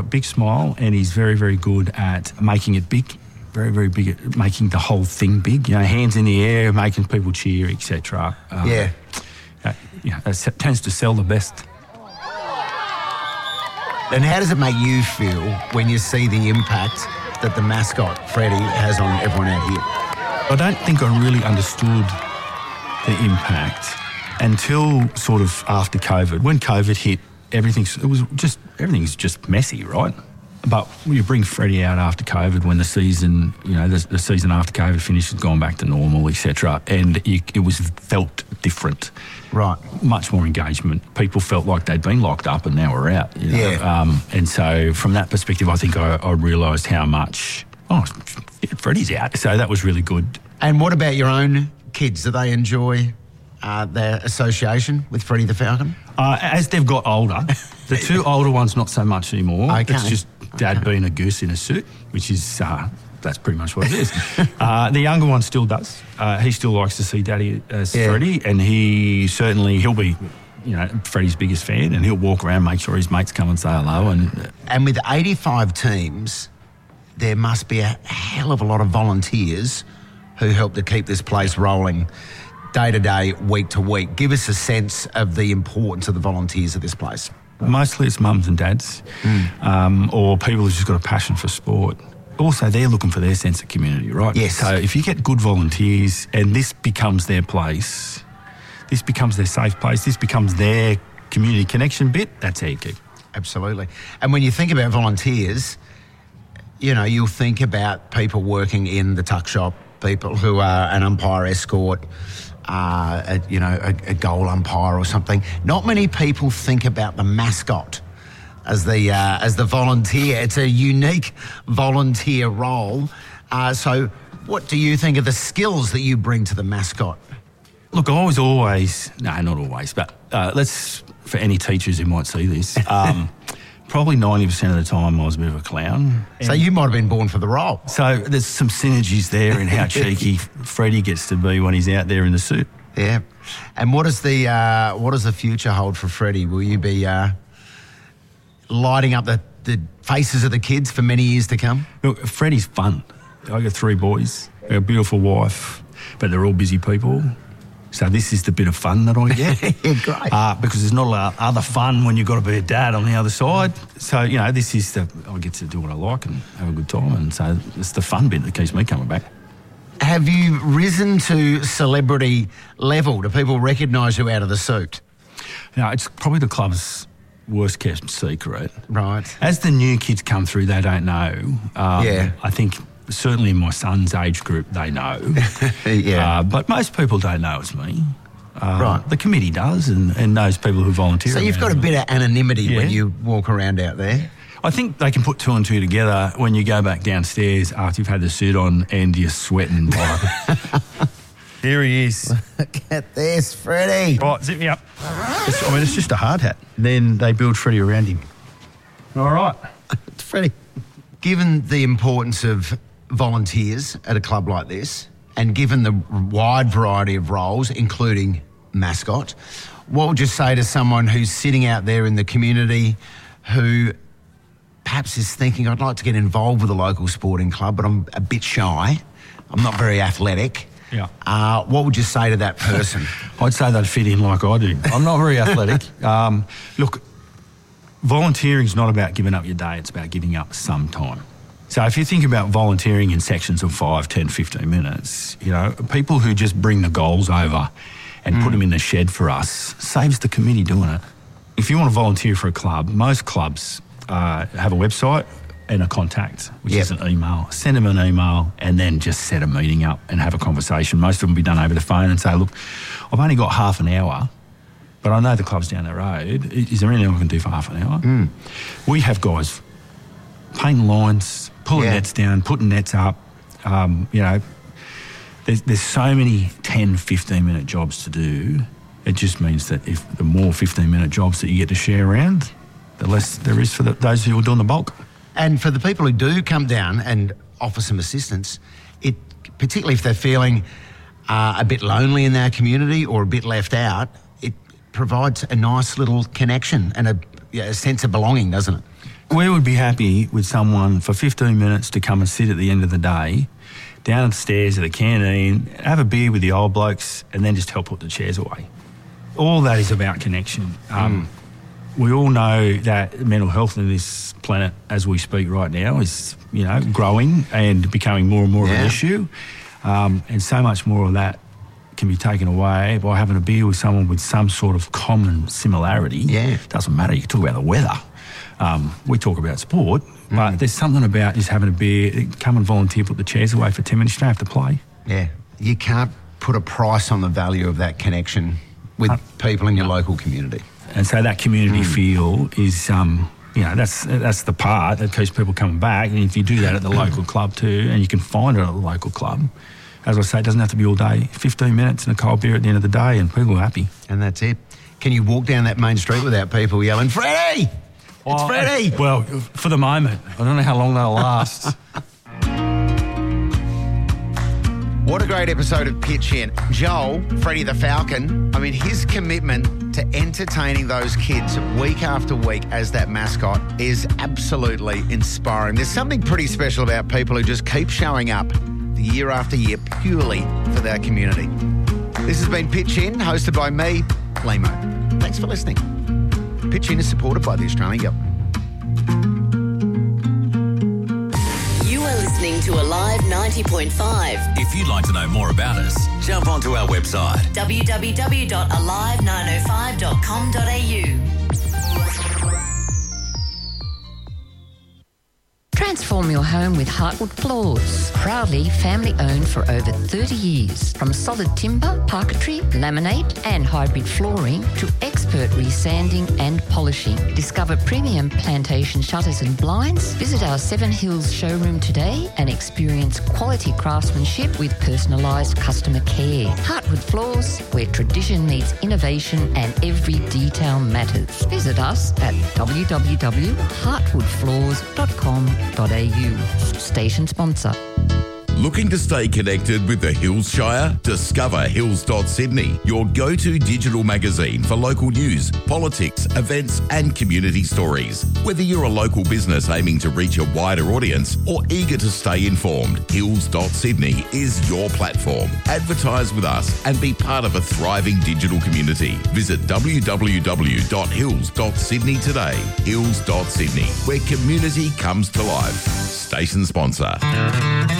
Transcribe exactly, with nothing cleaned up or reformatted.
A big smile, and he's very, very good at making it big. Very, very big at making the whole thing big. You know, hands in the air, making people cheer, et cetera. Um, yeah. Uh, you know, that tends to sell the best. And how does it make you feel when you see the impact that the mascot, Freddie, has on everyone out here? I don't think I really understood the impact until sort of after COVID. When COVID hit, everything's it was just everything's just messy, right? But you bring Freddie out after COVID when the season, you know, the, the season after COVID finished had gone back to normal, et cetera, and it, it was felt different. Right. Much more engagement. People felt like they'd been locked up and now we're out. You know? Yeah. Um, and so from that perspective, I think I, I realised how much, oh, Freddie's out. So that was really good. And what about your own kids? Do they enjoy uh, their association with Freddie the Falcon? Uh, as they've got older, the two older ones not so much anymore. Okay. It's just Dad okay. being a goose in a suit, which is, uh, that's pretty much what it is. uh, the younger one still does. Uh, he still likes to see Daddy as yeah. Freddie, and he certainly, he'll be, you know, Freddie's biggest fan, and he'll walk around, make sure his mates come and say hello. And and with eighty-five teams, there must be a hell of a lot of volunteers who help to keep this place rolling day to day, week to week. Give us a sense of the importance of the volunteers of this place. Mostly it's mums and dads, mm. um, or people who've just got a passion for sport. Also, they're looking for their sense of community, right? Yes. So if you get good volunteers and this becomes their place, this becomes their safe place, this becomes their community connection bit, that's how you keep. Absolutely. And when you think about volunteers, you know, you'll think about people working in the tuck shop, people who are an umpire escort, uh, a, you know, a, a goal umpire or something. Not many people think about the mascot as the uh, as the volunteer. It's a unique volunteer role. Uh, so what do you think of the skills that you bring to the mascot? Look, I was always, no, not always, but uh, let's, for any teachers who might see this, um, probably ninety percent of the time I was a bit of a clown. So you might have been born for the role. So there's some synergies there in how cheeky Freddie gets to be when he's out there in the suit. Yeah. And what does the, uh, what does the future hold for Freddie? Will you be uh, lighting up the, the faces of the kids for many years to come? Look, Freddie's fun. I got three boys, a beautiful wife, but they're all busy people. So this is the bit of fun that I get. Yeah, great. Uh, because there's not a lot of other fun when you've got to be a dad on the other side. So, you know, this is the, I get to do what I like and have a good time. And so it's the fun bit that keeps me coming back. Have you risen to celebrity level? Do people recognise you out of the suit? You know, it's probably the club's worst kept secret. Right. As the new kids come through, they don't know. Um, yeah. I think certainly in my son's age group, they know. yeah. Uh, but most people don't know it's me. Uh, right. The committee does, and, and those people who volunteer. So you've got a bit of anonymity yeah. when you walk around out there. I think they can put two and two together when you go back downstairs after you've had the suit on and you're sweating. Like, here he is. Look at this, Freddie. Right, zip me up. It's, I mean, it's just a hard hat. Then they build Freddie around him. All right. It's Freddie. Given the importance of volunteers at a club like this, and given the wide variety of roles, including mascot, what would you say to someone who's sitting out there in the community who perhaps is thinking, I'd like to get involved with a local sporting club, but I'm a bit shy, I'm not very athletic. Yeah. Uh, what would you say to that person? I'd say they'd fit in like I do. I'm not very athletic. Um, look, volunteering's not about giving up your day, it's about giving up some time. So if you think about volunteering in sections of five, ten, fifteen minutes, you know, people who just bring the goals over and mm. put them in the shed for us saves the committee doing it. If you want to volunteer for a club, most clubs uh, have a website and a contact, which yep. is an email. Send them an email and then just set a meeting up and have a conversation. Most of them will be done over the phone and say, look, I've only got half an hour, but I know the club's down the road. Is there anything I can do for half an hour? Mm. We have guys painting lines, pulling yeah. nets down, putting nets up. Um, you know, there's, there's so many ten, fifteen minute jobs to do. It just means that if the more fifteen minute jobs that you get to share around, the less there is for the, those who are doing the bulk. And for the people who do come down and offer some assistance, it particularly if they're feeling uh, a bit lonely in their community or a bit left out, it provides a nice little connection and a, yeah, a sense of belonging, doesn't it? We would be happy with someone for fifteen minutes to come and sit at the end of the day down the stairs at the canteen, have a beer with the old blokes, and then just help put the chairs away. All that is about connection. Um, mm. We all know that mental health on this planet, as we speak right now, is, you know, growing and becoming more and more yeah. of an issue. Um, and so much more of that can be taken away by having a beer with someone with some sort of common similarity. Yeah. Doesn't matter. You can talk about the weather. Um, we talk about sport, mm. but there's something about just having a beer, come and volunteer, put the chairs away for ten minutes, you don't have to play. Yeah. You can't put a price on the value of that connection with uh, people in your uh, local community. And so that community mm. feel is, um, you know, that's that's the part that keeps people coming back. And if you do that at the local club too, and you can find it at the local club, as I say, it doesn't have to be all day. fifteen minutes and a cold beer at the end of the day and people are happy. And that's it. Can you walk down that main street without people yelling, Freddie! It's oh, Freddie! Well, for the moment. I don't know how long they'll last. What a great episode of Pitch In. Joel, Freddie the Falcon, I mean, his commitment to entertaining those kids week after week as that mascot is absolutely inspiring. There's something pretty special about people who just keep showing up year after year purely for their community. This has been Pitch In, hosted by me, Limo. Thanks for listening. Pitch In is supported by the Australian Government. You are listening to Alive ninety point five. If you'd like to know more about us, jump onto our website w w w dot alive nine oh five dot com dot a u. Transform your home with Heartwood Floors. Proudly family owned for over thirty years. From solid timber, parquetry, laminate and hybrid flooring to expert resanding and polishing. Discover premium plantation shutters and blinds. Visit our Seven Hills showroom today and experience quality craftsmanship with personalised customer care. Heartwood Floors, where tradition meets innovation and every detail matters. Visit us at w w w dot heartwood floors dot com dot a u. Station sponsor. Looking to stay connected with the Hills Shire? Discover hills dot sydney, your go-to digital magazine for local news, politics, events and community stories. Whether you're a local business aiming to reach a wider audience or eager to stay informed, hills dot sydney is your platform. Advertise with us and be part of a thriving digital community. Visit w w w dot hills dot sydney today. hills dot sydney, where community comes to life. Station sponsor.